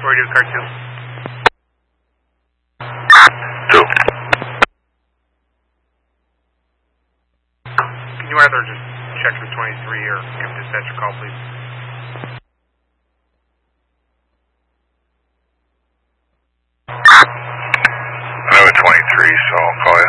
Radio car 2. 2. Can you either just check the 23 or give dispatch a call, please? I have a 23, so I'll call you.